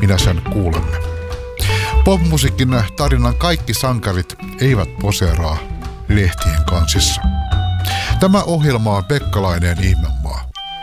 minä sen kuulemme. Popmusiikin tarinan kaikki sankarit eivät poseeraa lehtien kansissa. Tämä ohjelma on Pekkalainen ihme